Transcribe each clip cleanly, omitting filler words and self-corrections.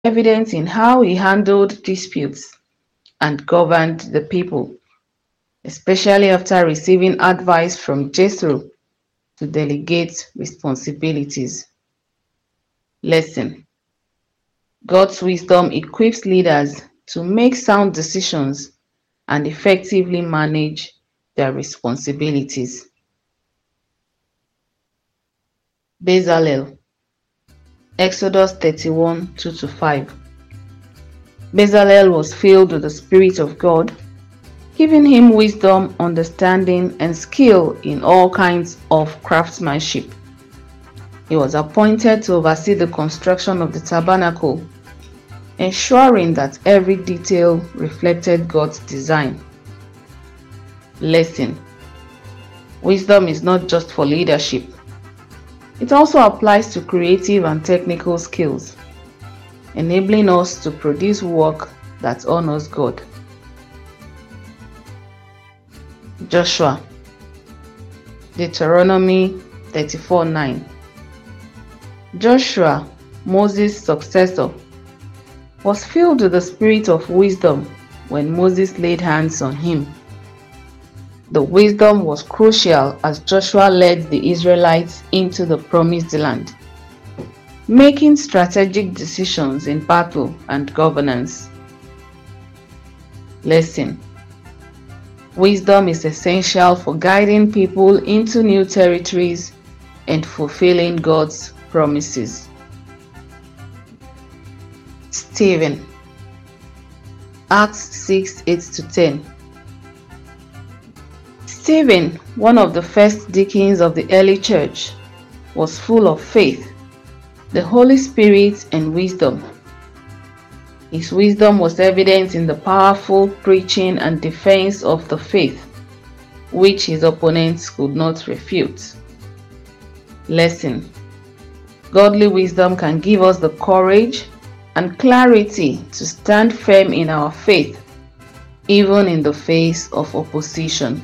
evident in how he handled disputes and governed the people, especially after receiving advice from Jethro to delegate responsibilities. Lesson: God's wisdom equips leaders to make sound decisions and effectively manage their responsibilities. Bezalel, Exodus 31 2-5. Bezalel was filled with the Spirit of God, giving him wisdom, understanding, and skill in all kinds of craftsmanship. He was appointed to oversee the construction of the tabernacle, ensuring that every detail reflected God's design. Lesson: Wisdom is not just for leadership. It also applies to creative and technical skills, enabling us to produce work that honors God. Joshua, Deuteronomy 34:9. Joshua, Moses' successor, was filled with the spirit of wisdom when Moses laid hands on him. The wisdom was crucial as Joshua led the Israelites into the promised land, making strategic decisions in battle and governance. Lesson: Wisdom is essential for guiding people into new territories and fulfilling God's promises. Stephen, Acts 6:8-10. Stephen, one of the first deacons of the early church, was full of faith, the Holy Spirit, and wisdom. His wisdom was evident in the powerful preaching and defense of the faith, which his opponents could not refute. Lesson: Godly wisdom can give us the courage and clarity to stand firm in our faith, even in the face of opposition.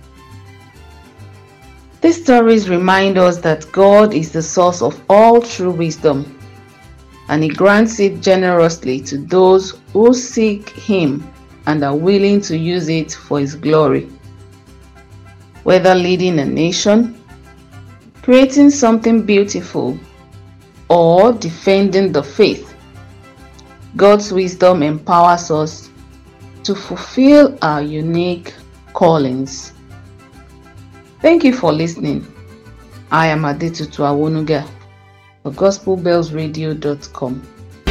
These stories remind us that God is the source of all true wisdom, and He grants it generously to those who seek Him and are willing to use it for His glory. Whether leading a nation, creating something beautiful, or defending the faith, God's wisdom empowers us to fulfill our unique callings. Thank you for listening. I am Adetutu Awonuga for GospelBellsRadio.com.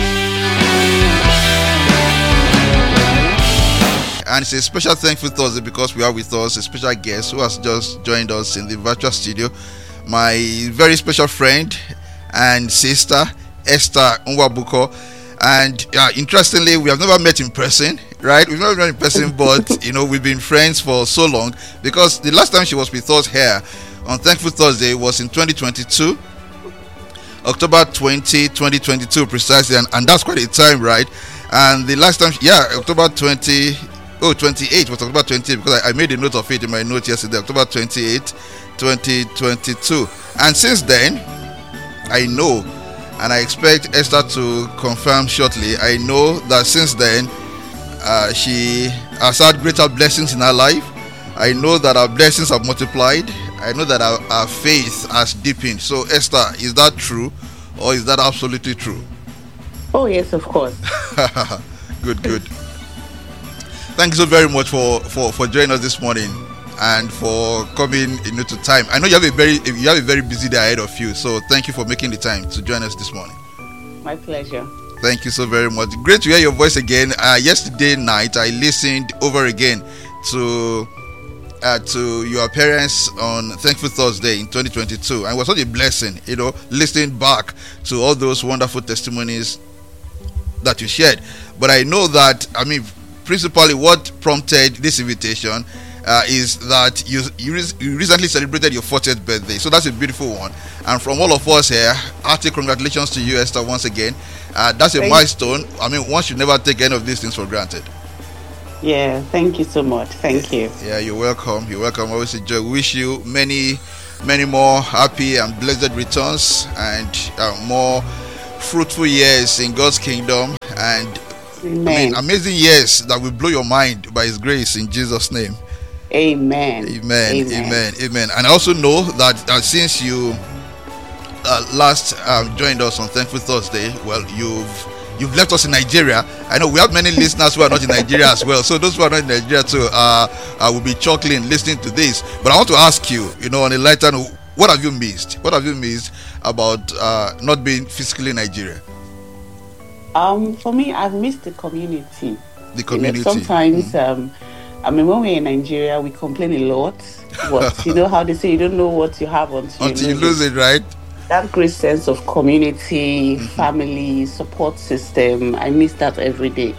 And it's a special Thankful Thursday because we are with us a special guest who has just joined us in the virtual studio, my very special friend and sister, Esther Nwabuko. And interestingly, we have never met in person, right? We've never met in person, but we've been friends for so long because the last time she was with us here on Thankful Thursday was in 2022, October 20, 2022 precisely, and that's quite a time, right? And the last time, October 28 was October 28 because I made a note of it in my note yesterday, October 28, 2022. And since then, I know, and I expect Esther to confirm shortly, I know that since then she has had greater blessings in her life. I know that our blessings have multiplied. I know that our faith has deepened. So Esther, is that true or is that absolutely true? Oh yes, of course. Good. Thank you so very much for joining us this morning and for coming to time. I know you have a very busy day ahead of you, so thank you for making the time to join us this morning. My pleasure. Thank you so very much. Great to hear your voice again. Yesterday night I listened over again to your appearance on Thankful Thursday in 2022, and it was such a blessing, listening back to all those wonderful testimonies that you shared. But I know that, principally what prompted this invitation is that you recently celebrated your 40th birthday. So that's a beautiful one. And from all of us here, hearty congratulations to you, Esther, once again. That's a milestone. One should never take any of these things for granted. Yeah, thank you so much. Thank you. Yeah, you're welcome. Always a joy. Wish you many more happy and blessed returns and more fruitful years in God's kingdom, and Amen. amazing years that will blow your mind by His grace in Jesus' name. Amen. Amen. And I also know that since you last joined us on Thankful Thursday, well, you've left us in Nigeria. I know we have many listeners who are not in Nigeria as well. So those who are not in Nigeria too will be chuckling listening to this. But I want to ask you, on a lighter note, what have you missed? What have you missed about not being physically in Nigeria? For me, I've missed the community. The community. Sometimes, when we're in Nigeria, we complain a lot. But you know how they say, you don't know what you have until you lose it, right? That great sense of community, family, support system, I miss that every day.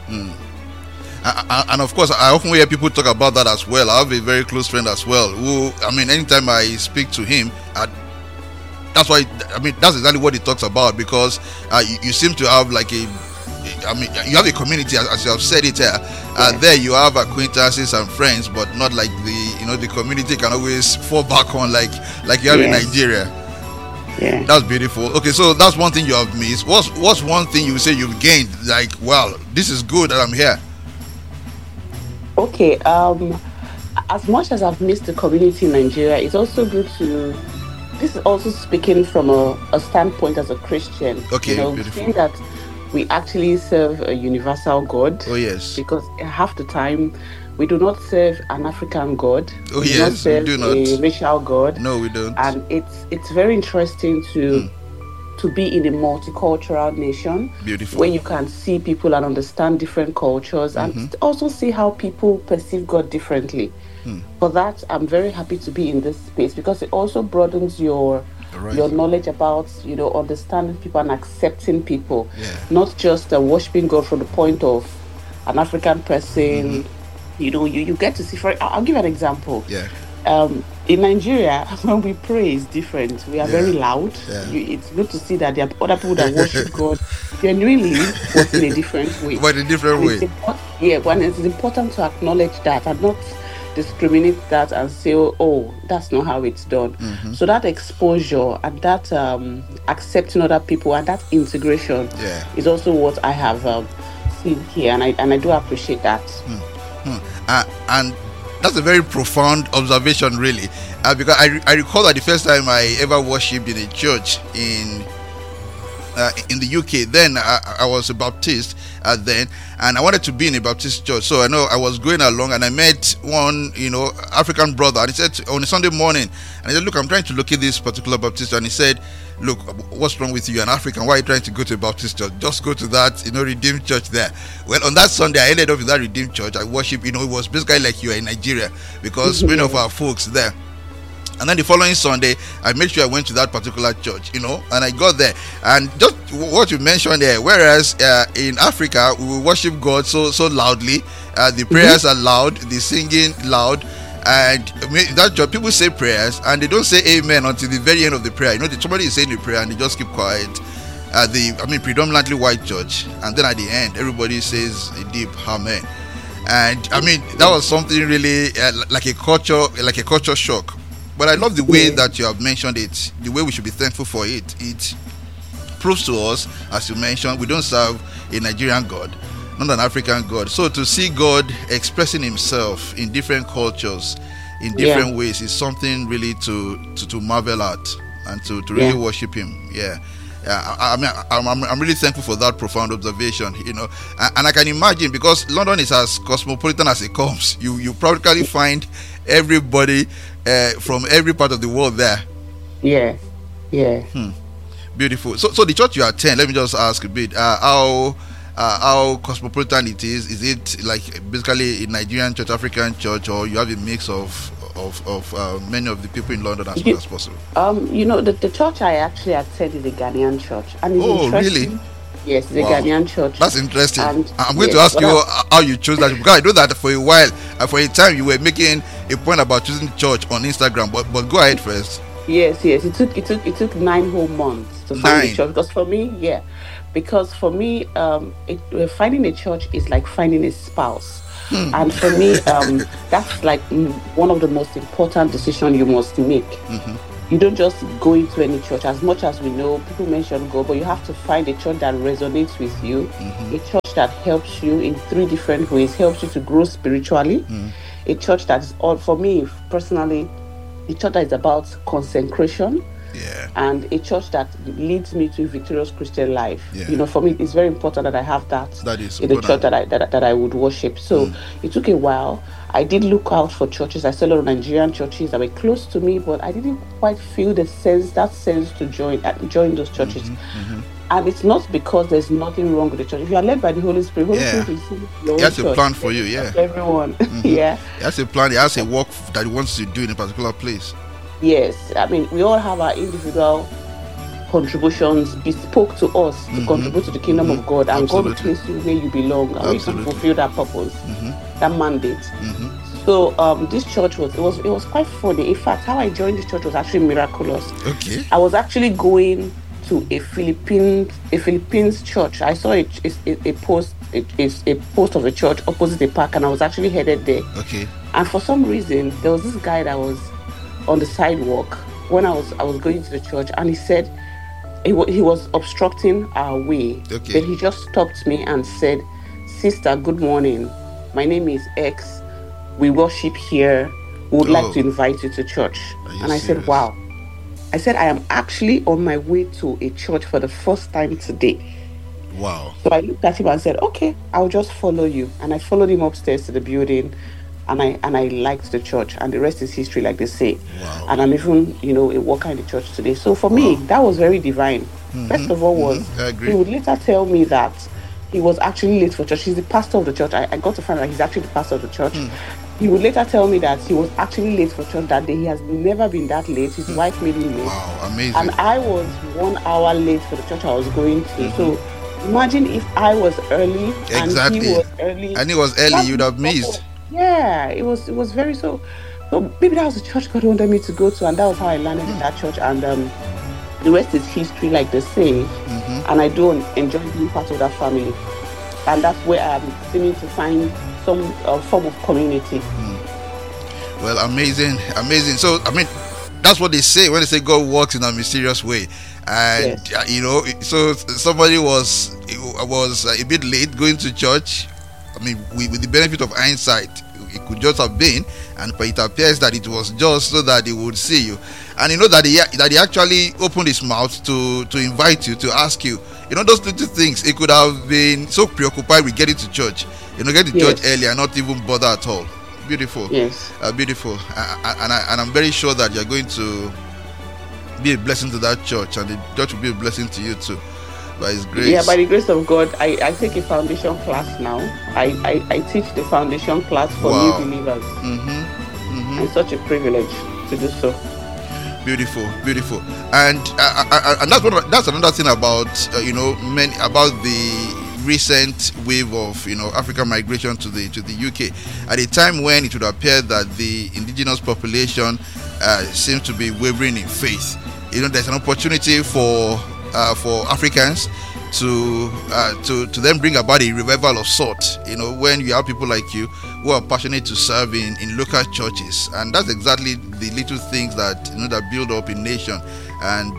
And of course, I often hear people talk about that as well. I have a very close friend as well who, anytime I speak to him, that's exactly what he talks about, because you seem to have like you have a community, as you have said it here. There you have acquaintances and friends, but not like the community can always fall back on like you have in Nigeria. Yeah. That's beautiful. Okay, so that's one thing you have missed. What's one thing you say you've gained? Like, wow, this is good that I'm here. Okay, as much as I've missed the community in Nigeria, it's also good to. This is also speaking from a standpoint as a Christian. Okay, beautiful. Saying that we actually serve a universal God. Oh yes. Because half the time we do not serve an African God. Oh yes, we do not. A racial God. No, we don't. And it's very interesting to be in a multicultural nation. Beautiful. Where you can see people and understand different cultures, and also see how people perceive God differently. For that, I'm very happy to be in this space, because it also broadens your knowledge about understanding people and accepting people, not just worshiping God from the point of an African person. You get to see. I'll give an example. In Nigeria, when we pray, is different. We are very loud. It's good to see that there are other people that worship God genuinely, but in a different way. But in a different way. When it's important to acknowledge that and not discriminate that and say, oh, that's not how it's done. So that exposure and that accepting other people and that integration is also what I have seen here, and I do appreciate that. And that's a very profound observation, really, because I recall that the first time I ever worshipped in a church in the UK. Then I was a Baptist then, and I wanted to be in a Baptist church. So I know I was going along, and I met one African brother, and he said on a Sunday morning, and I said, look, I'm trying to locate this particular Baptist, and he said, look, what's wrong with you? You're an African, why are you trying to go to a Baptist church? Just go to that Redeemed church there. Well, on that Sunday I ended up in that Redeemed church. I worship, it was basically like you are in Nigeria, because many of our folks there. And then the following Sunday, I made sure I went to that particular church, and I got there. And just what you mentioned there, whereas in Africa, we will worship God so loudly, the prayers are loud, the singing loud, and that church, people say prayers, and they don't say amen until the very end of the prayer. Somebody is saying the prayer, and they just keep quiet. Predominantly white church, and then at the end, everybody says a deep amen. And that was something really like a culture shock. But I love the way that you have mentioned it, the way we should be thankful for it. It proves to us, as you mentioned, we don't serve a Nigerian God, not an African God. So to see God expressing himself in different cultures, in different ways, is something really to marvel at and to really worship him. I'm really thankful for that profound observation, and I can imagine, because London is as cosmopolitan as it comes. You practically find everybody from every part of the world there. Beautiful. So the church you attend, let me just ask a bit, how cosmopolitan it is. Is it like basically a Nigerian church, African church, or you have a mix of many of the people in London as well as possible? The church I actually attend is a Ghanaian church, and it's interesting. Really? Yes, the Ghanaian church. That's interesting. And I'm going to ask you how you chose that, because I know that for a while, for a time, you were making a point about choosing the church on Instagram. But go ahead first. Yes. It took 9 whole months to find a church, because for me, finding a church is like finding a spouse. And for me, that's like one of the most important decisions you must make. you don't just go into any church. As much as we know, people mention God, but you have to find a church that resonates with you, a church that helps you in 3 different ways, helps you to grow spiritually, a church that is all, for me personally, a church that is about consecration, and a church that leads me to a victorious Christian life. For me, it's very important that I have that in the church that I would worship. So it took a while. I did look out for churches. I saw a lot of Nigerian churches that were close to me, but I didn't quite feel that sense to join those churches. And it's not because there's nothing wrong with the church. If you are led by the Holy Spirit, Spirit is your He has a plan for you, everyone. He has a plan. He has a work that he wants to do in a particular place. Yes, I mean, we all have our individual contributions bespoke to us to contribute to the kingdom of God, and God will place you where you belong, and you can fulfill that purpose, that mandate. So this church was quite funny. In fact, how I joined this church was actually miraculous. Okay. I was actually going to a Philippines church. I saw a post of a church opposite a park, and I was actually headed there. Okay. And for some reason, there was this guy that was on the sidewalk when I was going to the church, and he said he was obstructing our way. Okay. Then he just stopped me and said, "Sister, good morning. My name is X. We worship here. We would like to invite you to church." And I said, "Wow." I said, "I am actually on my way to a church for the first time today." Wow. So I looked at him and said, "Okay, I'll just follow you." And I followed him upstairs to the building, and I liked the church, and the rest is history, like they say. Wow. And I'm even, a worker in the church today. So for me, that was very divine. First of all he would later tell me that he was actually late for church. He's the pastor of the church. I got to find out he's actually the pastor of the church. He would later tell me that he was actually late for church that day. He has never been that late. His wife made him late. Wow, amazing. And I was 1 hour late for the church I was going to. So imagine if I was early and he was early. And he was early, you'd have missed. Yeah, it was very so maybe that was the church God wanted me to go to, and that was how I landed in that church. And the rest is history, like they say. And I do enjoy being part of that family, and that's where I'm seeming to find some form of community. Well, amazing. So I mean, that's what they say when they say God works in a mysterious way. And so somebody was a bit late going to church. I mean, with the benefit of hindsight, it could just have been, but it appears that it was just so that he would see you. And that he actually opened his mouth to invite you, to ask you, those little things. He could have been so preoccupied with getting to church, get to church early and not even bother at all. Beautiful. Yes. Beautiful. And I'm very sure that you're going to be a blessing to that church, and the church will be a blessing to you too. By His grace. Yeah, by the grace of God, I take a foundation class now. I teach the foundation class for new believers. It's such a privilege to do so. Beautiful. And that's another thing about about the recent wave of African migration to the UK. At a time when it would appear that the indigenous population seems to be wavering in faith, there's an opportunity for Africans to then bring about a revival of sort. When you have people like you who are passionate to serve in local churches, and that's exactly the little things that that build up a nation and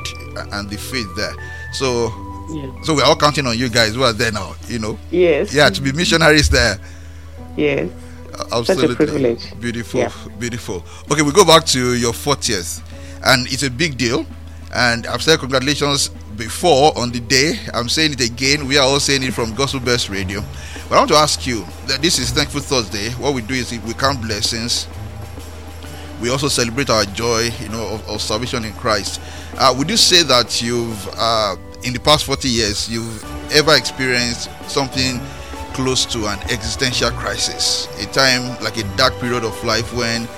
the faith there. So we're all counting on you guys who are there now. Yes. Yeah, to be missionaries there. Yes. Absolutely. Such a privilege. Beautiful. Okay, we go back to your 40th, and it's a big deal. And I've said congratulations before on the day. I'm saying it again. We are all saying it from Gospel Best Radio. But I want to ask you that this is Thankful Thursday. What we do is we count blessings. We also celebrate our joy, of salvation in Christ. Would you say that you've, in the past 40 years, you've ever experienced something close to an existential crisis? A time, like a dark period of life when,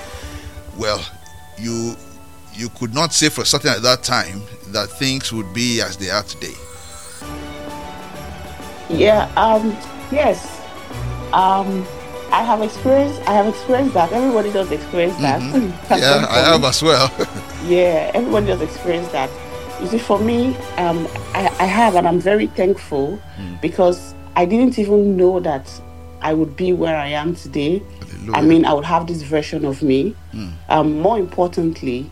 you could not say for certain at that time that things would be as they are today. Yeah. Yes. I have experienced that. Everybody does experience that. Yeah, I have as well. Yeah, everybody does experience that. You see, for me, I have, and I'm very thankful because I didn't even know that I would be where I am today. Hallelujah. I mean, I would have this version of me. More importantly,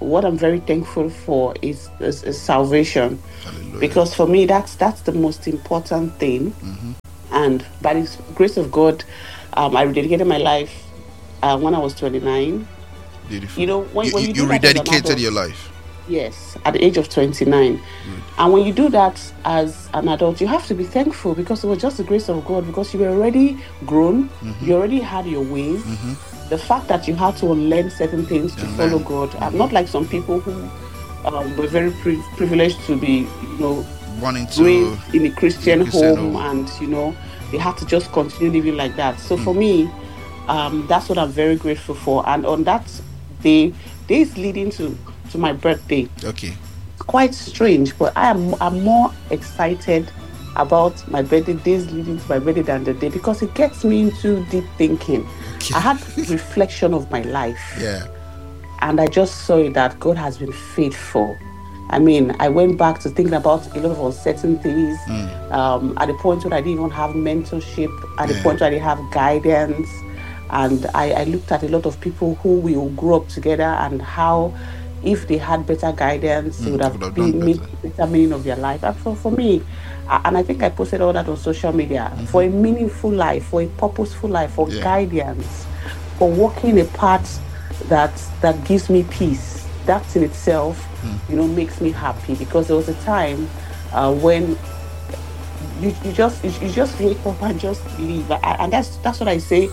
what I'm very thankful for is salvation. Hallelujah. Because for me, that's the most important thing. And by the grace of God, I rededicated my life when I was 29. Beautiful. You know, when you do that rededicated adult, your life. Yes, at the age of 29. And when you do that as an adult, you have to be thankful, because it was just the grace of God, because you were already grown, you already had your ways. The fact that you had to unlearn certain things to follow God. I'm not like some people who were very privileged to be, wanting to raised in a Christian home, and they have to just continue living like that. So for me, that's what I'm very grateful for. And on that days leading to my birthday, okay, it's quite strange, but I'm more excited about my birthday, days leading to my birthday, than the day, because it gets me into deep thinking. Okay. I had reflection of my life. Yeah. And I just saw that God has been faithful. I mean, I went back to thinking about a lot of uncertainties, at the point where I didn't even have mentorship, at the point where I didn't have guidance. And I looked at a lot of people who will grow up together, and how, if they had better guidance, it would have been better meaning of their life. And for me, and I think I posted all that on social media, for a meaningful life, for a purposeful life, for guidance, for walking a path that gives me peace, that in itself, makes me happy. Because there was a time when you just wake up and just leave, and that's what I say.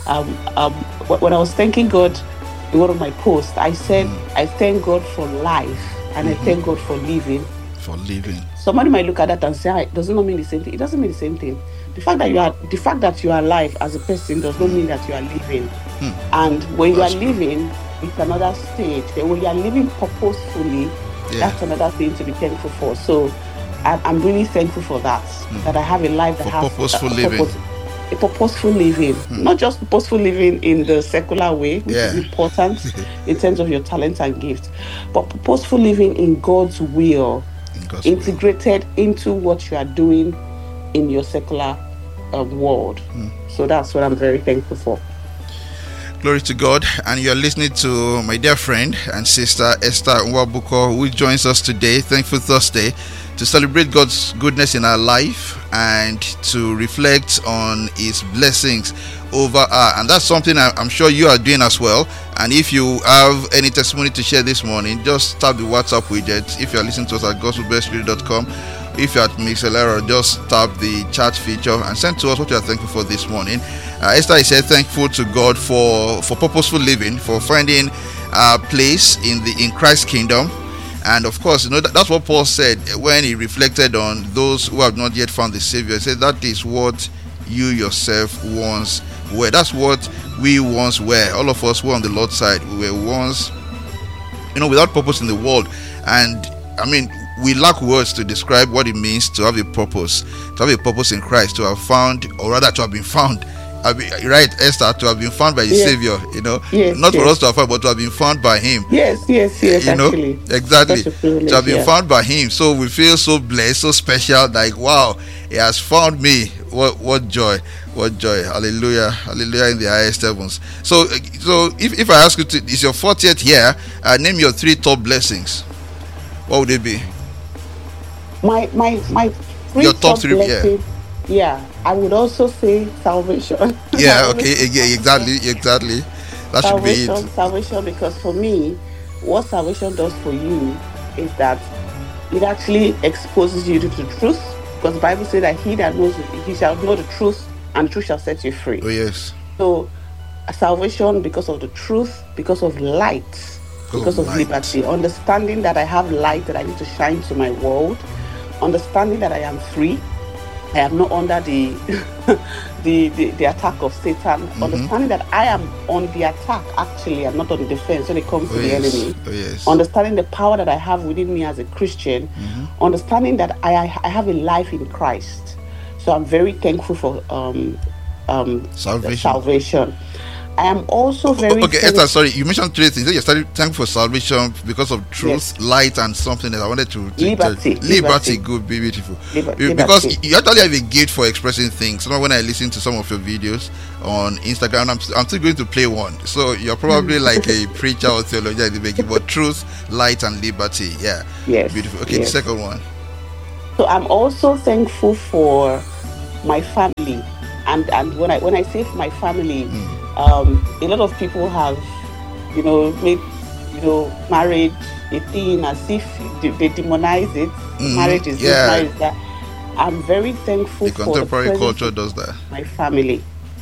When I was thanking God in one of my posts, I said, I thank God for life, and I thank God for living. For living. Somebody might look at that and say, does it not mean the same thing? It doesn't mean the same thing. The fact that you are alive as a person does not mean that you are living. And when you are living, it's another stage. Then when you are living purposefully, that's another thing to be thankful for. So I'm really thankful for that. That I have a life that has purposeful living. A purposeful living, not just purposeful living in the secular way, which is important in terms of your talents and gifts, but purposeful living in God's will, integrated into what you are doing in your secular world. So that's what I'm very thankful for. Glory to God. And you're listening to my dear friend and sister Esther Nwabuko, who joins us today, Thankful Thursday, to celebrate God's goodness in our life and to reflect on His blessings over her. And that's something I'm sure you are doing as well. And if you have any testimony to share this morning, just tap the WhatsApp widget. If you're listening to us at gospelbeststudio.com, if you're at Mixlr, just tap the chat feature and send to us what you are thankful for this morning. Esther is thankful to God for purposeful living, for finding a place in Christ's kingdom. And of course, that's what Paul said when he reflected on those who have not yet found the Savior. He said that is what you yourself once were. That's what we once were. All of us who are on the Lord's side, we were once, without purpose in the world. And I mean, we lack words to describe what it means to have a purpose in Christ, to have found, or rather to have been found. Right, Esther, to have been found by the Savior, not for us to have found, but to have been found by Him. Yes, actually. Exactly. To have been found by Him. So we feel so blessed, so special, like, wow, He has found me. What joy. Hallelujah in the highest heavens. So if I ask you to, it's your 40th year, name your 3 top blessings. What would they be? My 3 your top 3 blessings. Yeah, I would also say salvation. Yeah, okay, exactly. That should be it. Salvation, because for me, what salvation does for you is that it actually exposes you to the truth. Because the Bible says that he that knows, he shall know the truth, and the truth shall set you free. Oh yes. So salvation because of the truth, because of light, because of liberty, understanding that I have light that I need to shine to my world, understanding that I am free. I am not under the attack of Satan. Understanding that I am on the attack, actually, I'm not on the defense when it comes to the enemy. Oh, yes. Understanding the power that I have within me as a Christian. Understanding that I have a life in Christ. So I'm very thankful for salvation. I am also very okay, Esther, sorry, you mentioned three things. You started thankful for salvation because of truth, yes, light, and something that I wanted to liberty. Good, beautiful. Because you actually have a gift for expressing things. So when I listen to some of your videos on Instagram, I'm still going to play one. So you're probably like a preacher or theologian in the making, but truth, light, and liberty. Yeah. Yes. Beautiful. Okay, yes. The second one. So I'm also thankful for my family, and when I say my family, a lot of people have, made, marriage a thing as if they demonize it. Marriage is not marriage. That I'm very thankful for the contemporary culture does that. My family.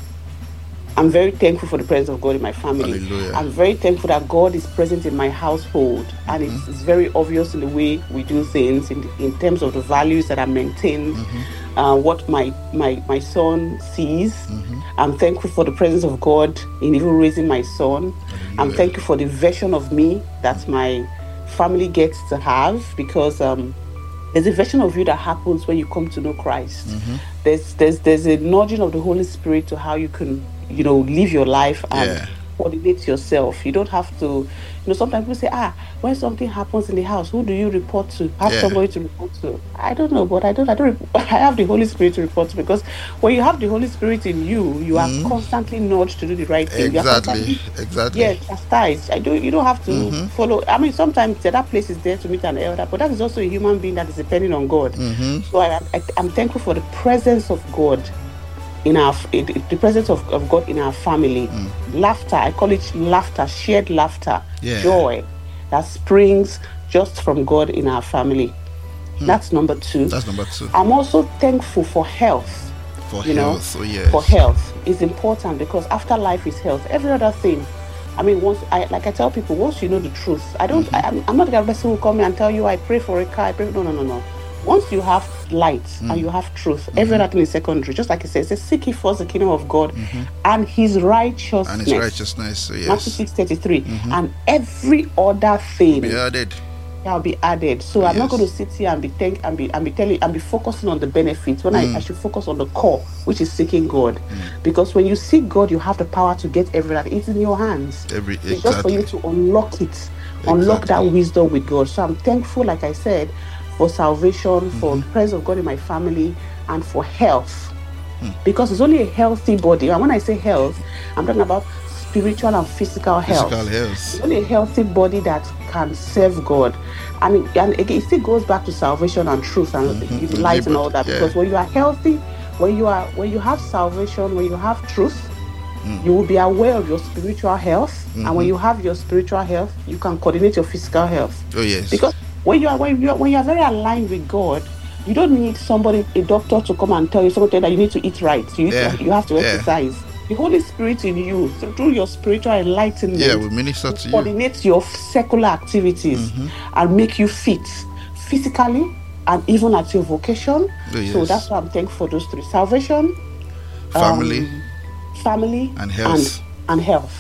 I'm very thankful for the presence of God in my family. Hallelujah. I'm very thankful that God is present in my household, and it's very obvious in the way we do things, in terms of the values that are maintained, what my son sees. I'm thankful for the presence of God in even raising my son. Hallelujah. I'm thankful for the version of me that my family gets to have, because there's a version of you that happens when you come to know Christ. There's a nudging of the Holy Spirit to how you can live your life and coordinate yourself. You don't have to, sometimes people say, when something happens in the house, who do you report to? Have somebody to report to. I don't know, but I have the Holy Spirit to report to, because when you have the Holy Spirit in you, you are constantly nudged to do the right thing. Exactly. Yeah, chastised. You don't have to follow. I mean, sometimes that place is there to meet an elder, but that is also a human being that is depending on God. So I'm thankful for the presence of God in the presence of God in our family. Laughter, I call it laughter, shared laughter, joy that springs just from God in our family. That's number two. I'm also thankful for health. For health, yes. For health is important, because after life is health. Every other thing. I mean, I tell people, once you know the truth, I'm not the kind of person who will come and tell you, I pray for a car. No. Once you have light and you have truth, every other thing is secondary. Just like it says, seek ye first the kingdom of God and His righteousness. So yes. Matthew 6:33. And every other thing will be added. So I'm not going to sit here and be focusing on the benefits when I should focus on the core, which is seeking God. Because when you seek God, you have the power to get everything. It's in your hands. It's just for you to unlock it, unlock that wisdom with God. So I'm thankful, like I said, for salvation, for the presence of God in my family, and for health. Because it's only a healthy body. And when I say health, I'm talking about spiritual and physical health. It's only a healthy body that can serve God. And again, it still goes back to salvation and truth and light and all that. Because when you are healthy, when you have salvation, when you have truth, you will be aware of your spiritual health. And when you have your spiritual health, you can coordinate your physical health. Oh yes. Because when you are very aligned with God, you don't need a doctor to come and tell you something that you need to eat right. You have to exercise. The Holy Spirit in you, through your spiritual enlightenment, will minister to you, coordinate your secular activities and make you fit physically and even at your vocation. So that's why I'm thankful for those three: salvation, family, and health. And health.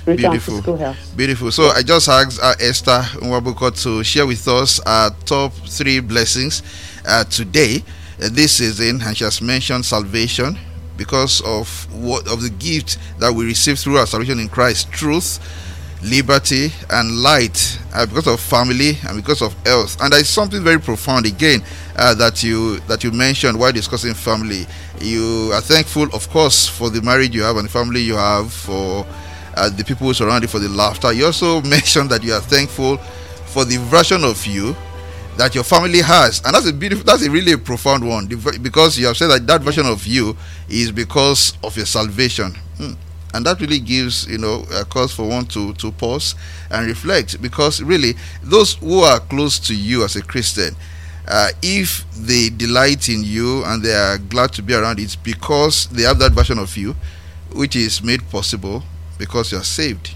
Beautiful. So I just asked Esther Nwabuko to share with us our top 3 blessings today, this season, and she has mentioned salvation because of the gift that we receive through our salvation in Christ: truth, liberty, and light, because of family and because of health. And there is something very profound again that you mentioned while discussing family. You are thankful, of course, for the marriage you have and the family you have, for the people who surround you, for the laughter. You also mentioned that you are thankful for the version of you that your family has, and that's a really profound one, because you have said that version of you is because of your salvation. And that really gives a cause for one to pause and reflect, because really those who are close to you as a Christian, if they delight in you and they are glad to be around, it's because they have that version of you which is made possible because you are saved.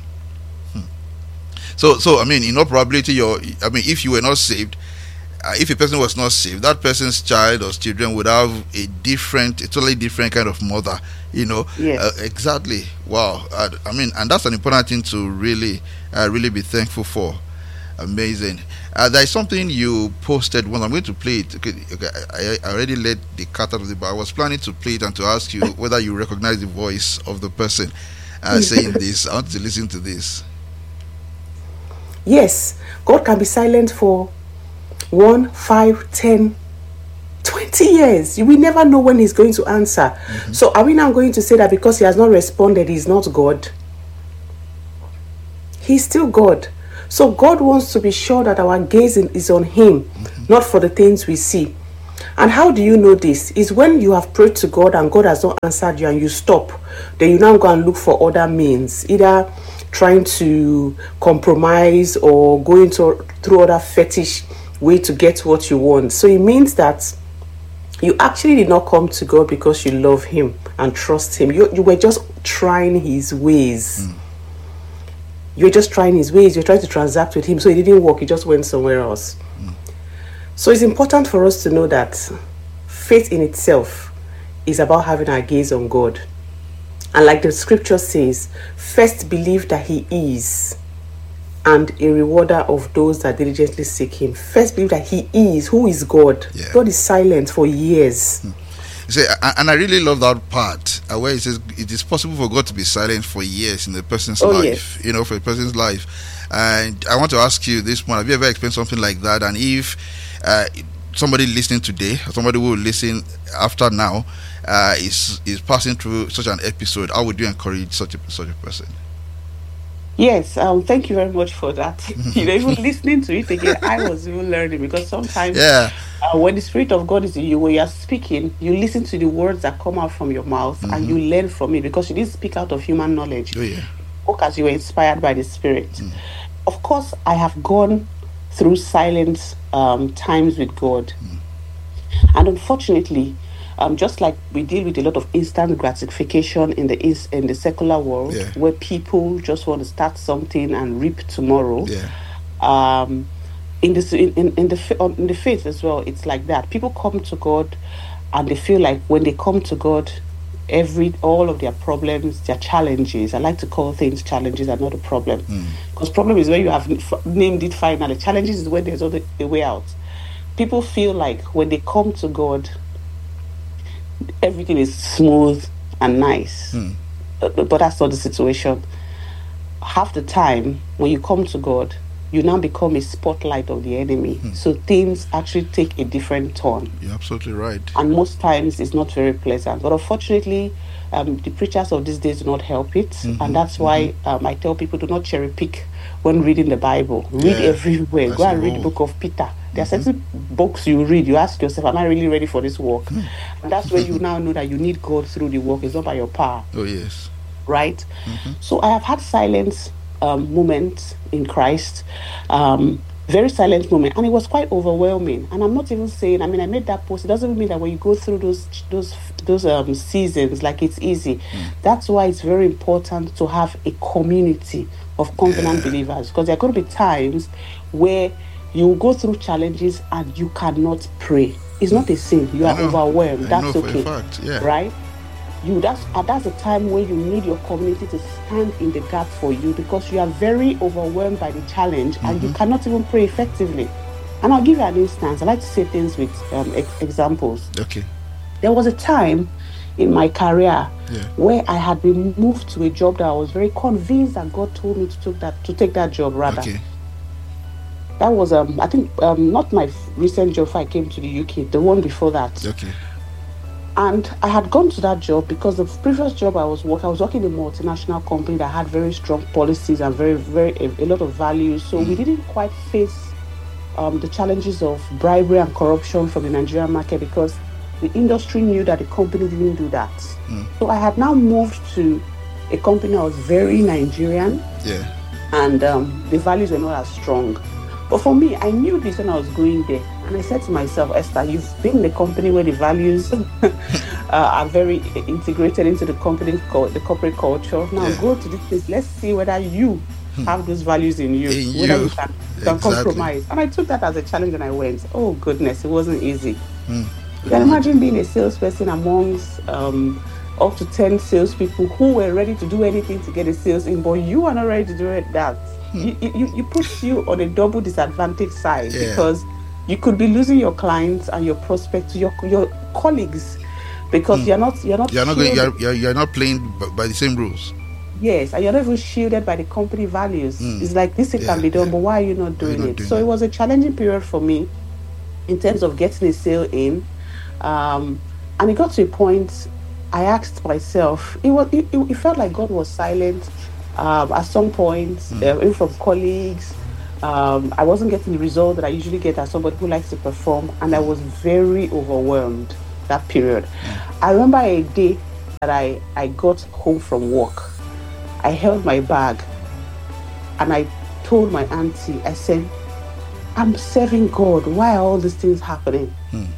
So I mean, in all probability, if you were not saved, if a person was not saved, that person's child or children would have a totally different kind of mother. Yes. Exactly. Wow. And that's an important thing to really be thankful for. Amazing. There is something you posted once. I'm going to play it. Okay, I already let the cat out of the bag. I was planning to play it and to ask you whether you recognize the voice of the person. saying this. I want to listen to this. Yes, God can be silent for 1, 5, 10, 20 years. We never know when he's going to answer. So are we now going to say that because he has not responded, he's not God? He's still God. So God wants to be sure that our gaze is on him, not for the things we see. And how do you know this? Is when you have prayed to God and God has not answered you and you stop. Then you now go and look for other means, either trying to compromise or going through other fetish way to get what you want. So it means that you actually did not come to God because you love him and trust him. You were just trying his ways. You're just trying his ways. You're trying to transact with him. So it didn't work. You just went somewhere else. So it's important for us to know that faith in itself is about having our gaze on God. And like the scripture says, first believe that he is, and a rewarder of those that diligently seek him. First believe that he is. Who is God? Yeah. God is silent for years. You say, and I really love that part where it says it is possible for God to be silent for years in the person's life. Yes. You know, for a person's life. And I want to ask you this one: have you ever experienced something like that? And if somebody listening today, or somebody who will listen after now, is passing through such an episode, how would you encourage such a person? Yes, thank you very much for that. Even listening to it again, I was even learning, because sometimes when the Spirit of God is in you, when you are speaking, you listen to the words that come out from your mouth and you learn from it, because you didn't speak out of human knowledge. Because you were inspired by the Spirit. Of course, I have gone through silent times with God. And unfortunately, just like we deal with a lot of instant gratification in the secular world, where people just want to start something and reap tomorrow. In the faith as well, it's like that. People come to God, and they feel like when they come to God, all of their problems, their challenges. I like to call things challenges and not a problem, because problem is where you have named it finally. Challenges is when there's a way out. People feel like when they come to God, everything is smooth and nice, but that's not the situation. Half the time when you come to God, you now become a spotlight of the enemy. So things actually take a different turn. You're absolutely right. And most times it's not very pleasant. But unfortunately, the preachers of these days do not help it. And that's why I tell people, do not cherry pick when reading the Bible. Read everywhere. Go and read the book of Peter. There are certain books you read, you ask yourself, am I really ready for this work? And that's where you now know that you need God through the work. It's not by your power. Oh, yes. Right? So I have had silence moments in Christ, very silent moment, and it was quite overwhelming. And I'm not even saying, I made that post. It doesn't mean that when you go through those seasons, like it's easy. That's why it's very important to have a community of covenant believers, because there are going to be times where you will go through challenges and you cannot pray. It's not a sin. You are overwhelmed. That's okay. Right? That's a time where you need your community to stand in the gap for you, because you are very overwhelmed by the challenge and you cannot even pray effectively. And I'll give you an instance. I like to say things with examples. Okay. There was a time in my career where I had been moved to a job that I was very convinced that God told me to take that job rather. Okay. That was I think not my recent job before I came to the UK, the one before that. Okay. And I had gone to that job because the previous job I was working in a multinational company that had very strong policies and very, very a lot of values. So we didn't quite face the challenges of bribery and corruption from the Nigerian market, because the industry knew that the company didn't do that. So I had now moved to a company that was very Nigerian. And the values were not as strong. But for me, I knew this when I was going there. And I said to myself, Esther, you've been in a company where the values are very integrated into the corporate culture. Now go to this place. Let's see whether you have those values in you. Whether you can compromise. And I took that as a challenge and I went, oh goodness, it wasn't easy. You can imagine being a salesperson amongst up to 10 salespeople who were ready to do anything to get a sales in, but you are not ready to do that. You put you on a double disadvantage side, because you could be losing your clients and your prospects to your colleagues, because you're not playing by the same rules. Yes, and you're not even shielded by the company values. It's like, this thing can be done, but why are you not doing it? So it was a challenging period for me in terms of getting a sale in. And it got to a point I asked myself, it felt like God was silent at some point, even from colleagues. I wasn't getting the result that I usually get as somebody who likes to perform, and I was very overwhelmed that period. I remember a day that I got home from work. I held my bag and I told my auntie, I said, I'm serving God. Why are all these things happening?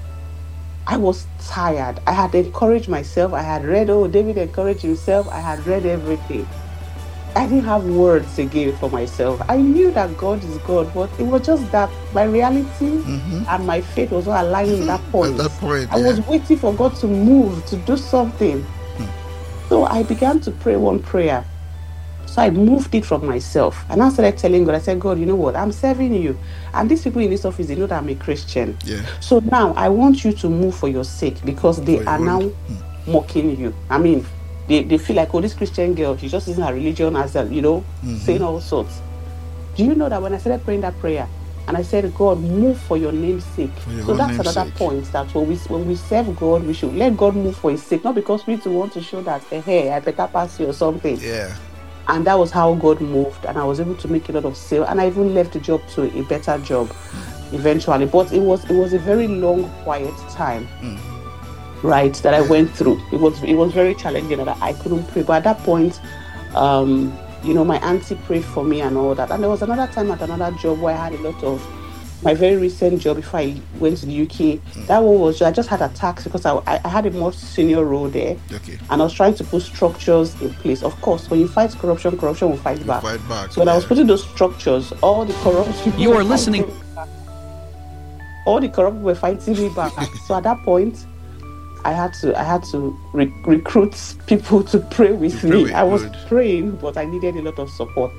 I was tired. I had encouraged myself. I had read, David encouraged himself. I had read everything. I didn't have words again for myself. I knew that God is God, but it was just that my reality and my faith was not aligning at that point. I was waiting for God to move, to do something. So I began to pray one prayer. So I moved it from myself. And I started telling God, I said, God, you know what? I'm serving you. And these people in this office, they know that I'm a Christian. So now I want you to move for your sake, because they are now mocking you. I mean, they feel like, this Christian girl, she's just using her religion as a, saying all sorts. Do you know that when I started praying that prayer, and I said, God, move for your name's sake. So that's another point, that when we serve God, we should let God move for his sake, not because we want to show that, hey, I better pass you or something. And that was how God moved, and I was able to make a lot of sale, and I even left the job to a better job eventually. But it was a very long, quiet time, right, that I went through. It was very challenging, that I couldn't pray. But at that point, my auntie prayed for me and all that. And there was another time at another job where I had a lot of my very recent job before I went to the UK. That one was, I just had attacks because I had a more senior role there. And I was trying to put structures in place. Of course, when you fight corruption will fight back. So when I was putting those structures, all the corrupt people you are listening. All the corrupt people were fighting me back. So at that point, I had to recruit people to pray with me. I was praying, but I needed a lot of support.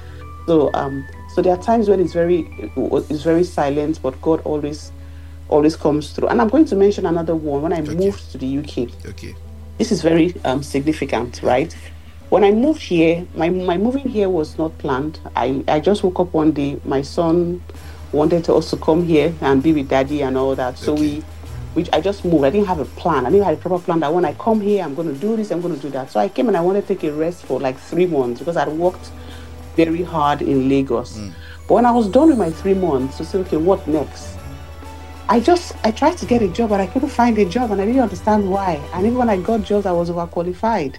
So there are times when it's very silent, but God always comes through. And I'm going to mention another one. When I moved to the UK, this is very significant, right? When I moved here, my moving here was not planned. I just woke up one day. My son wanted to also come here and be with daddy and all that. So I just moved. I didn't have a plan. I didn't have a proper plan that when I come here, I'm going to do this, I'm going to do that. So I came and I wanted to take a rest for like 3 months because I'd worked very hard in Lagos. But when I was done with my 3 months, to say, okay, what next? I tried to get a job, but I couldn't find a job, and I didn't understand why. And even when I got jobs, I was overqualified.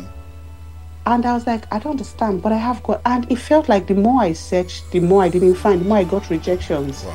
And I was like, I don't understand, but I have got. And it felt like the more I searched, the more I didn't find, the more I got rejections.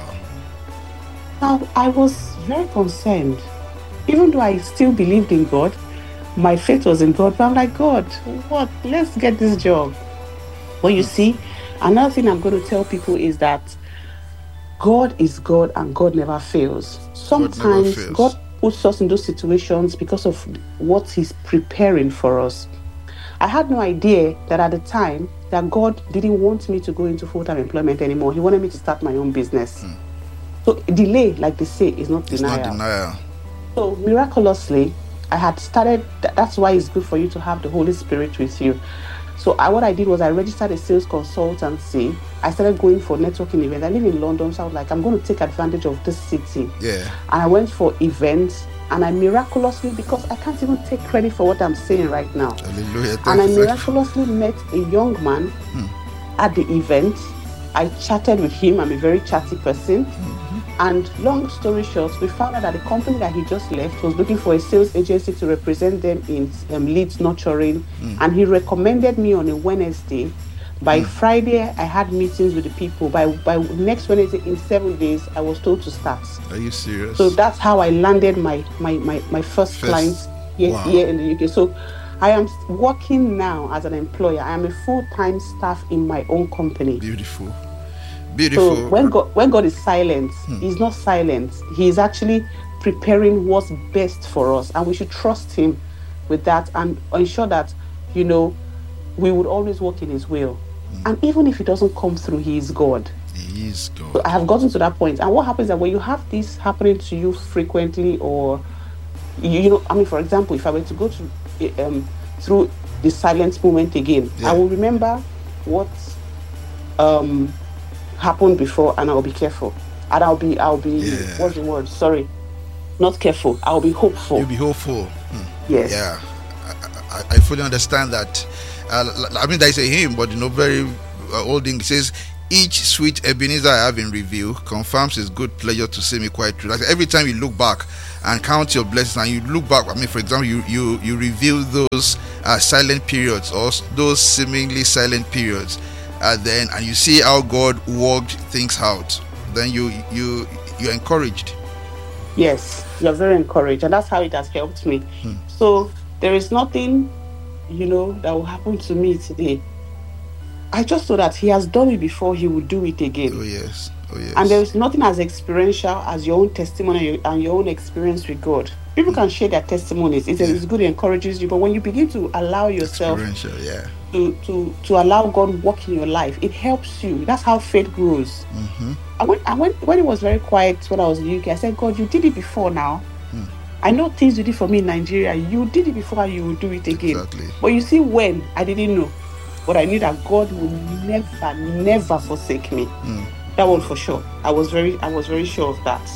Now, I was very concerned. Even though I still believed in God, my faith was in God, but I'm like, God, what? Let's get this job. Well, you see, another thing I'm going to tell people is that God is God and God never fails. Sometimes God puts us in those situations because of what he's preparing for us. I had no idea that at the time that God didn't want me to go into full-time employment anymore. He wanted me to start my own business. So delay, like they say, is not denial. It's not denial. So miraculously, I had started. That's why it's good for you to have the Holy Spirit with you. So what I did was I registered a sales consultancy. I started going for networking events. I live in London, so I was like, I'm going to take advantage of this city. And I went for events, and I miraculously, because I can't even take credit for what I'm saying right now. Hallelujah. And I miraculously met a young man at the event. I chatted with him. I'm a very chatty person. And long story short, we found out that the company that he just left was looking for a sales agency to represent them in leads nurturing. And he recommended me on a Wednesday. By Friday, I had meetings with the people. By next Wednesday, in 7 days, I was told to start. Are you serious? So that's how I landed my first client here in the UK. So I am working now as an employer. I am a full-time staff in my own company. Beautiful. So when God is silent, he's not silent. He is actually preparing what's best for us, and we should trust him with that and ensure that, we would always walk in his will. And even if it doesn't come through, he is God. He is God. So I have gotten to that point. And what happens is that when you have this happening to you frequently, or for example, if I were to go through the silent moment again. I will remember what happened before, and I'll be careful. And I'll be what's the word? Sorry. Not careful. I'll be hopeful. You'll be hopeful. Yes. Yeah. I fully understand that. I mean, there's a hymn, but very old English says, each sweet Ebenezer I have in review confirms his good pleasure to see me quite true. Like every time you look back and count your blessings, and you look back, I mean, for example, you review those silent periods, or those seemingly silent periods, then, and you see how God worked things out, then you're encouraged. Yes, you're very encouraged, and that's how it has helped me. So there is nothing, that will happen to me today. I just know that he has done it before, he will do it again. Oh yes. And there is nothing as experiential as your own testimony and your own experience with God. People can share their testimonies. It's good, it encourages you. But when you begin to allow yourself to allow God work in your life, it helps you. That's how faith grows. And when it was very quiet when I was in the UK, I said, God, you did it before now. I know things you did for me in Nigeria. You did it before, and you will do it again. Exactly. But you see, when I didn't know, but I knew that God will never forsake me. That one for sure. I was very sure of that.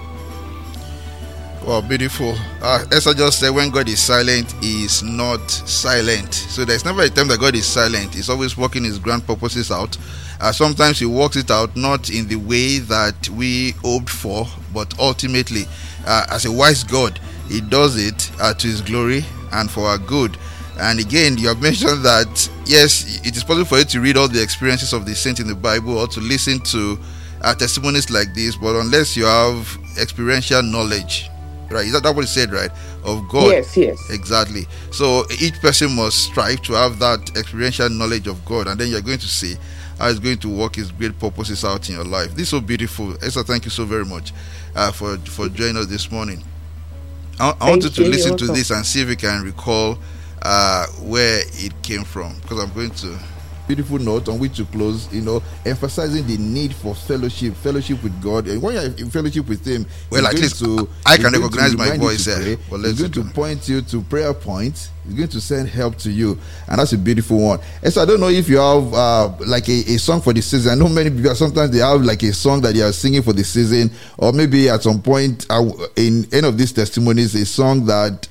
Wow, beautiful. Esther just said, when God is silent, he is not silent. So there's never a time that God is silent. He's always working his grand purposes out. Sometimes he works it out not in the way that we hoped for, but ultimately, as a wise God, he does it to his glory and for our good. And again, you have mentioned that, yes, it is possible for you to read all the experiences of the saints in the Bible, or to listen to testimonies like this, but unless you have experiential knowledge, right? Is that what he said, right? Of God. Yes. Exactly. So each person must strive to have that experiential knowledge of God, and then you're going to see how he's going to work his great purposes out in your life. This is so beautiful. Esther, thank you so very much for joining us this morning. I want you to listen to this and see if you can recall where it came from, because I'm going to beautiful note on which to close, emphasizing the need for fellowship with God. And when you're in fellowship with him, well, at least I can recognize my voice there. Well, he's going to point you to prayer points. He's going to send help to you, and that's a beautiful one. And so I don't know if you have like a song for the season. I know many people sometimes they have like a song that they are singing for the season, or maybe at some point in any of these testimonies, a song that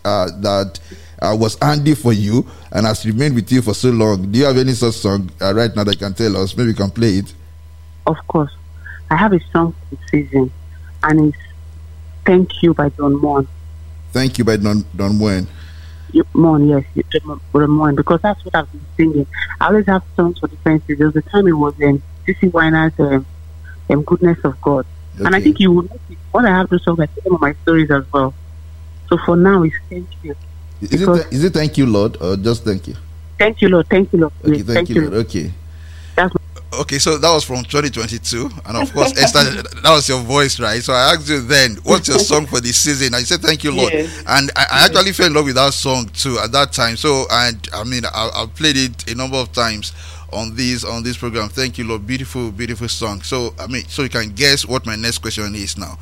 was handy for you and has remained with you for so long. Do you have any such song right now that can tell us? Maybe you can play it. Of course. I have a song for the season, and it's Thank You by Don Moen. Thank You by Don Moen. Moen, yes. Don Moen, because that's what I've been singing. I always have songs for different seasons. There was a time it was C.C. Winer's Goodness of God. Okay. And I think you will notice when I have those songs, I tell them on my stories as well. So for now, it's Thank You. Is it Thank You, Lord, or just Thank You? Thank You, Lord. Thank you, Lord. Okay, thank you, Lord. Okay. Okay, so that was from 2022, and of course, Esther, that was your voice, right? So I asked you then, what's your song for this season? And you said, Thank You, Lord. Yes. And I actually fell in love with that song too at that time. So, and I mean, I've played it a number of times on this program. Thank You, Lord. Beautiful, beautiful song. So, I mean, so you can guess what my next question is now.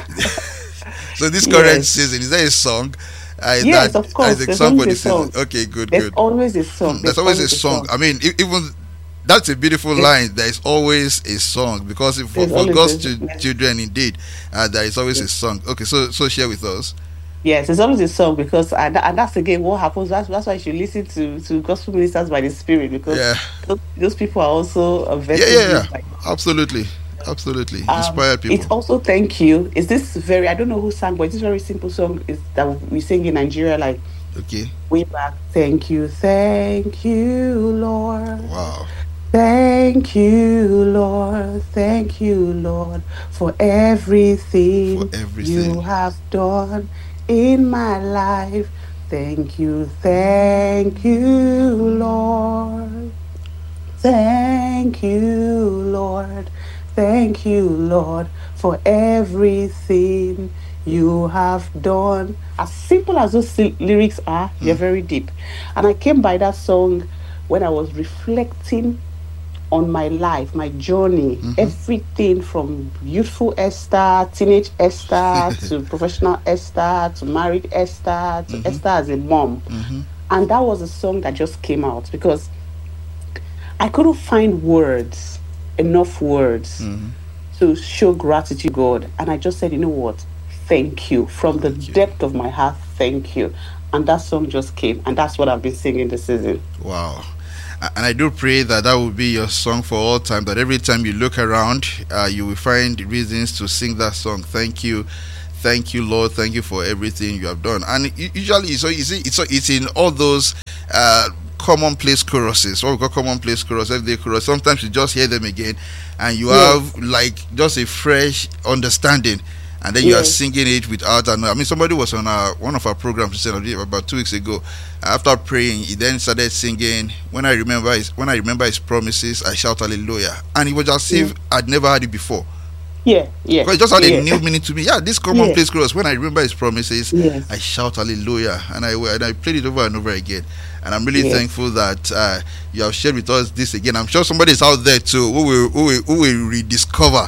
So this current season, is there a song? Yes, of course. There's always a song. Okay, good. There's always a song. There's always a song. I mean, even that's a beautiful line. There is always a song, because for God's children, indeed, there is always a song. Okay, so share with us. Yes, there's always a song, because and that's again what happens. That's why you should listen to gospel ministers by the Spirit, because those people are also vessels. Yeah. Absolutely. Inspire people. It's also Thank You. Is this very, I don't know who sang, but it's this very simple song that we sing in Nigeria, like way back. Thank you, Lord. Wow. Thank you, Lord. Thank you, Lord, for everything you have done in my life. Thank you, Lord. Thank you, Lord. Thank you, Lord, for everything you have done. As simple as those lyrics are, they're very deep. And I came by that song when I was reflecting on my life, my journey, everything from youthful Esther, teenage Esther, to professional Esther, to married Esther, to Esther as a mom. And that was a song that just came out because I couldn't find enough words to show gratitude to God. And I just said, you know what? Thank you. From the depth of my heart, thank you. And that song just came. And that's what I've been singing this season. Wow. And I do pray that will be your song for all time, that every time you look around, you will find reasons to sing that song. Thank you, Lord. Thank you for everything you have done. And usually, so you see, it's in all those commonplace choruses, what we call commonplace chorus, everyday chorus. Sometimes you just hear them again, and you have like just a fresh understanding. And then you are singing it without. And I mean, somebody was on one of our programs about 2 weeks ago. After praying, he then started singing. When I remember his promises, I shout hallelujah. And it was as if I'd never heard it before. Yeah. Because it just had a new meaning to me. Yeah, this commonplace chorus. When I remember his promises, I shout hallelujah. And I played it over and over again. And I'm really thankful that you have shared with us this again. I'm sure somebody is out there too who will rediscover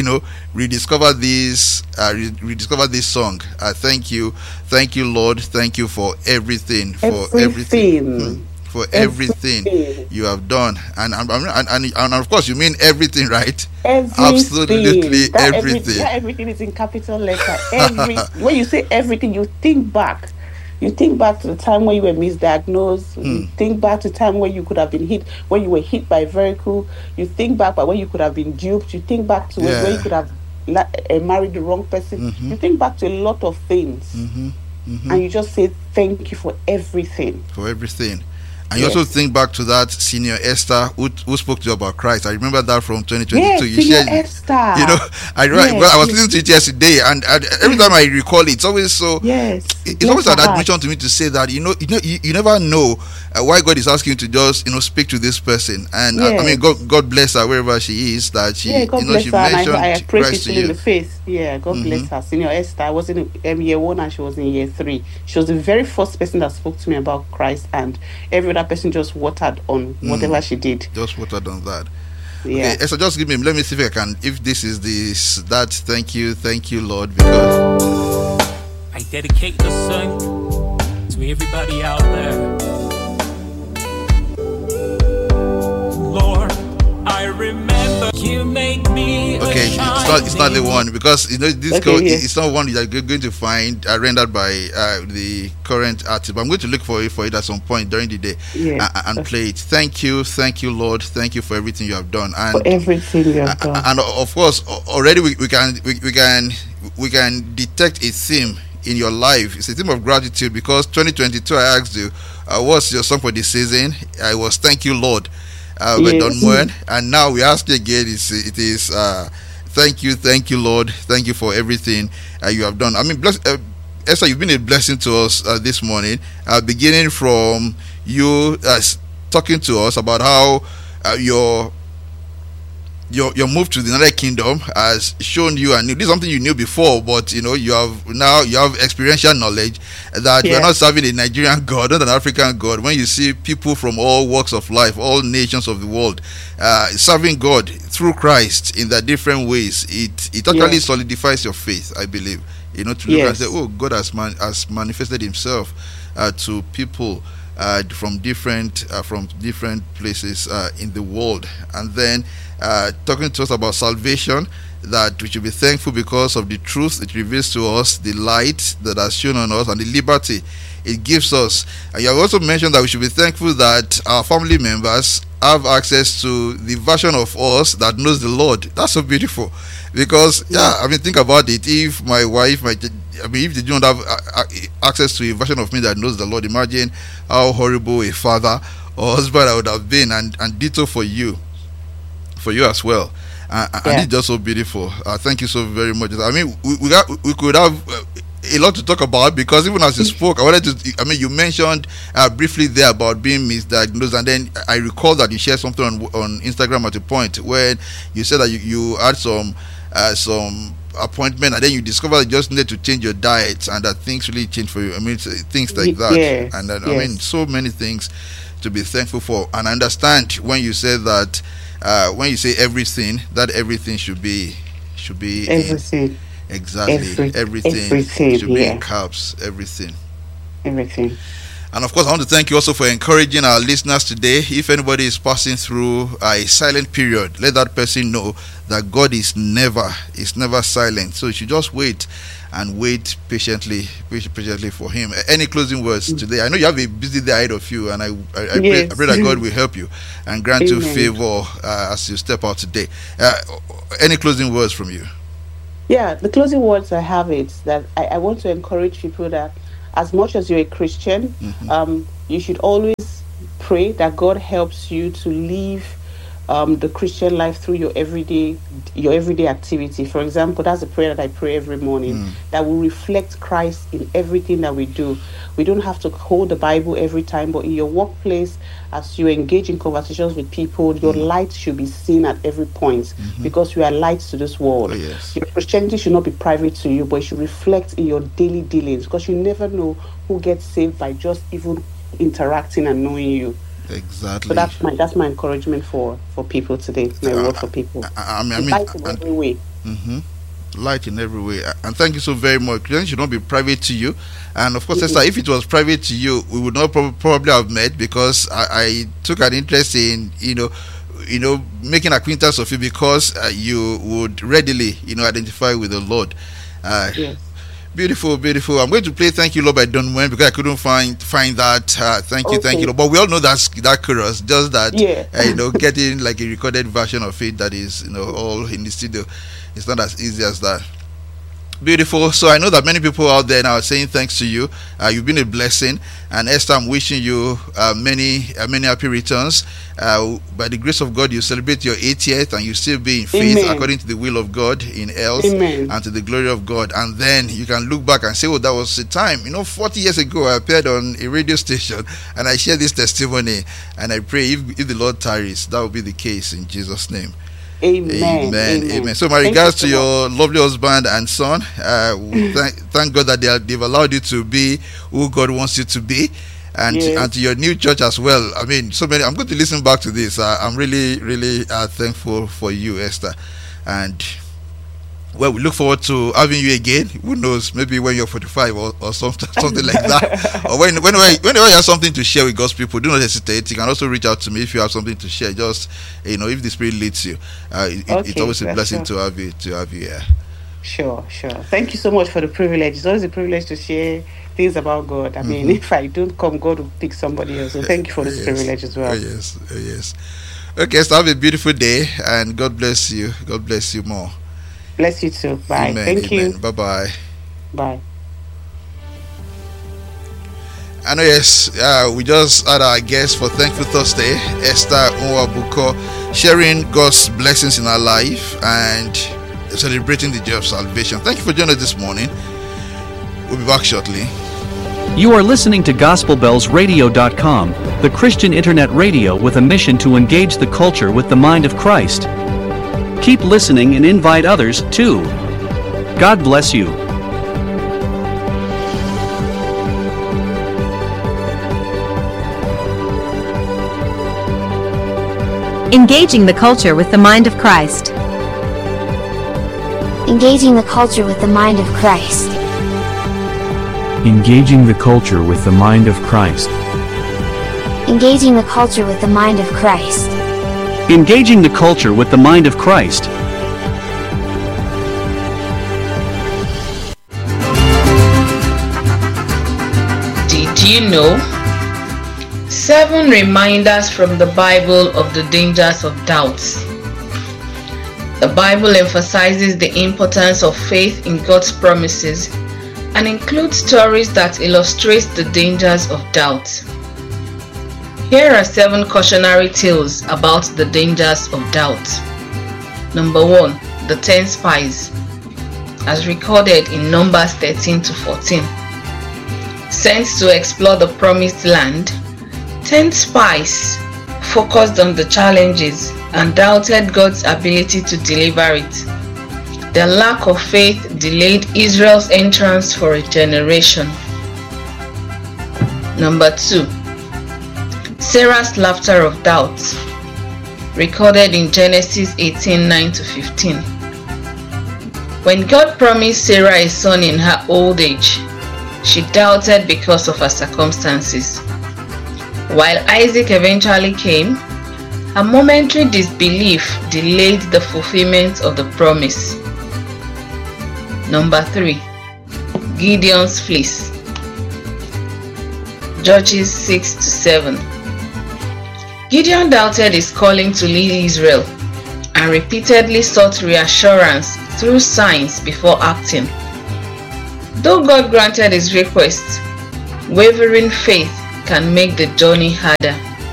this song. Thank you, Lord. Thank you for everything, for everything you have done, and of course you mean everything, right? Absolutely everything. Everything is in capital letter. When you say everything, you think back. You think back to the time when you were misdiagnosed. You think back to the time when you could have been hit, when you were hit by a vehicle. You think back when you could have been duped. You think back to when you could have married the wrong person. You think back to a lot of things. And you just say thank you for everything. And you also think back to that senior Esther who spoke to you about Christ. I remember that from 2022. Yes, senior Esther. I was listening to it yesterday, and every time I recall it, it's always so. It's always an admission to me to say that you never know why God is asking you to just speak to this person. And I mean, God bless her wherever she is. That she God bless she her. mentioned I Christ to you. in the face. Yeah, God bless her. Senior Esther. I was in year 1 and she was in year 3. She was the very first person that spoke to me about Christ, and every other person just watered on whatever she did. Just watered on that. Yeah. Okay, so just give me. Let me see if this is that. Thank you, Lord, because I dedicate the song to everybody out there. Lord, I remember you made me. Okay, it's not the one, because this code it's not one that you're going to find rendered by the current artist. But I'm going to look for it at some point during the day and play it. Thank you, Lord. Thank you for everything you have done, and for everything you have done. And of course, already we can detect a theme in your life. It's a theme of gratitude, because 2022 I asked you, what's your song for this season? I was Thank You, Lord. By Don Moen, and now we ask you again. It is thank you, Lord. Thank you for everything you have done. I mean, Esther, you've been a blessing to us this morning. Beginning from you talking to us about how your move to the United Kingdom has shown you, and this is something you knew before, but you have experiential knowledge that we're not serving a Nigerian God, not an African God. When you see people from all walks of life, all nations of the world, serving God through Christ in their different ways, it actually solidifies your faith, I believe. To look and say, oh, God has manifested Himself to people from different places in the world. And then talking to us about salvation, that we should be thankful because of the truth it reveals to us, the light that has shone on us, and the liberty it gives us. And you have also mentioned that we should be thankful that our family members have access to the version of us that knows the Lord. That's so beautiful, because think about it. If my wife, if they don't have access to a version of me that knows the Lord, imagine how horrible a father or husband I would have been, and ditto for you as well. And it's just so beautiful. Thank you so very much. I mean, we could have a lot to talk about, because even as you spoke, you mentioned briefly there about being misdiagnosed, and then I recall that you shared something on Instagram at a point where you said that you had some appointment, and then you discovered you just needed to change your diet, and that things really changed for you. I mean, things like that. And I mean, so many things to be thankful for. And I understand when you say that when you say everything, that everything should be everything. Exactly. Everything should be in caps. Everything. And of course, I want to thank you also for encouraging our listeners today. If anybody is passing through a silent period, let that person know that God is never silent. So you should just wait and wait patiently for him. Any closing words today? I know you have a busy day ahead of you, and I pray that God will help you and grant you favor as you step out today. Any closing words from you? Yeah, the closing words I have is that I want to encourage people that as much as you're a Christian, you should always pray that God helps you to live the Christian life through your everyday activity. For example, that's a prayer that I pray every morning, that will reflect Christ in everything that we do. We don't have to hold the Bible every time, but in your workplace, as you engage in conversations with people, your light should be seen at every point, because you are lights to this world. Your Christianity should not be private to you, but it should reflect in your daily dealings, because you never know who gets saved by just even interacting and knowing you. Exactly. So that's my encouragement for people today. My word for people. I mean, light in every way. Light in every way. And thank you so very much. Christianity should not be private to you. And of course, Esther, if it was private to you, we would not probably have met, because I took an interest in making acquaintance of you, because you would readily identify with the Lord. Yes. Beautiful. I'm going to play "Thank You, Lord" by Don Moen, because I couldn't find that. Thank you, Lord. But we all know that chorus. Just that, getting like a recorded version of it that is, all in the studio. It's not as easy as that. Beautiful. So I know that many people out there now are saying thanks to you. You've been a blessing, and Esther, I'm wishing you many happy returns. By the grace of God, you celebrate your 80th, and you still be in faith according to the will of God, in health, and to the glory of God. And then you can look back and say, "Oh, that was the time. 40 years ago, I appeared on a radio station and I shared this testimony." And I pray if the Lord tarries, that will be the case in Jesus' name. Amen. So my regards to your lovely husband and son. Thank God that they've allowed you to be who God wants you to be, and to your new church as well. I mean, so many. I'm going to listen back to this. I'm really thankful for you, Esther, and well, we look forward to having you again. Who knows? Maybe when you're 45 or something like that. Or whenever you have something to share with God's people, do not hesitate. You can also reach out to me if you have something to share. Just if the Spirit leads you, it's always a blessing to have you here. Sure. Thank you so much for the privilege. It's always a privilege to share things about God. I mean, if I don't come, God will pick somebody else. So thank you for this privilege as well. Yes. Okay, so have a beautiful day, and God bless you. God bless you more. Bless you too. Bye. Thank you. Bye. Bye. I know, yes, we just had our guest for Thankful Thursday, Esther Onwabuko, sharing God's blessings in our life and celebrating the day of salvation. Thank you for joining us this morning. We'll be back shortly. You are listening to GospelBellsRadio.com, the Christian internet radio with a mission to engage the culture with the mind of Christ. Keep listening and invite others too. God bless you. Engaging the culture with the mind of Christ. Engaging the culture with the mind of Christ. Engaging the culture with the mind of Christ. Engaging the culture with the mind of Christ. Engaging the culture with the mind of Christ. Did you know? 7 reminders from the Bible of the dangers of doubt. The Bible emphasizes the importance of faith in God's promises and includes stories that illustrate the dangers of doubt. Here are 7 cautionary tales about the dangers of doubt. Number 1. The 10 spies, as recorded in Numbers 13-14. Sent to explore the promised land, 10 spies focused on the challenges and doubted God's ability to deliver it. Their lack of faith delayed Israel's entrance for a generation. Number 2. Sarah's laughter of doubt, recorded in Genesis 18:9-15. When God promised Sarah a son in her old age, She doubted because of her circumstances. While Isaac eventually came, her momentary disbelief delayed the fulfillment of the promise. Number 3. Gideon's fleece. Judges 6-7. Gideon doubted his calling to lead Israel and repeatedly sought reassurance through signs before acting. Though God granted his request, wavering faith can make the journey harder.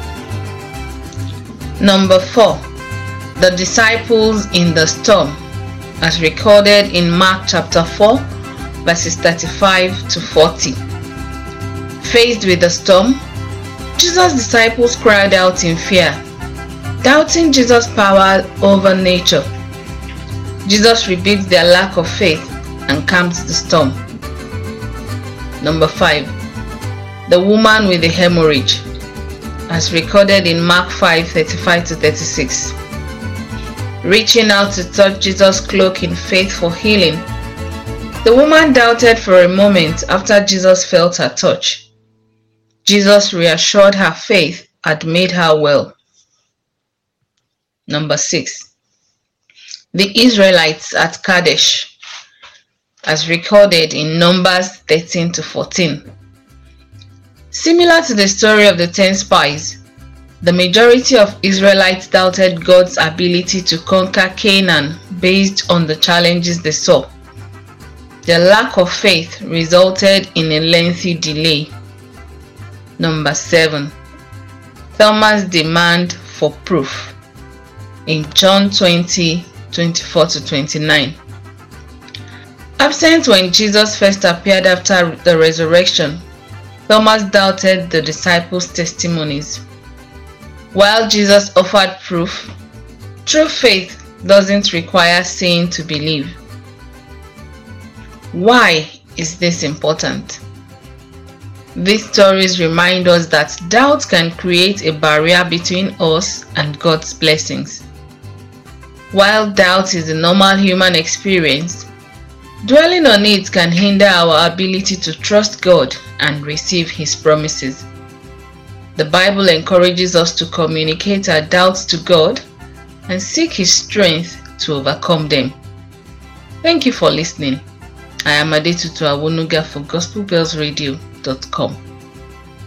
Number 4. The disciples in the storm, as recorded in Mark chapter 4, verses 35-40. Faced with the storm, Jesus' disciples cried out in fear, doubting Jesus' power over nature. Jesus rebuked their lack of faith and calmed the storm. Number 5. The woman with the hemorrhage, as recorded in Mark 5:35-36. Reaching out to touch Jesus' cloak in faith for healing, the woman doubted for a moment after Jesus felt her touch. Jesus reassured her faith had made her well. Number 6. The Israelites at Kadesh, as recorded in Numbers 13-14. Similar to the story of the 10 spies, the majority of Israelites doubted God's ability to conquer Canaan based on the challenges they saw. Their lack of faith resulted in a lengthy delay. Number 7. Thomas' demand for proof, in John 20:24-29. Absent when Jesus first appeared after the resurrection, Thomas doubted the disciples' testimonies. While Jesus offered proof, true faith doesn't require seeing to believe. Why is this important? These stories remind us that doubt can create a barrier between us and God's blessings. While doubt is a normal human experience, dwelling on it can hinder our ability to trust God and receive His promises. The Bible encourages us to communicate our doubts to God and seek His strength to overcome them. Thank you for listening. I am Adetutu Awonuga for GospelBellsRadio.com.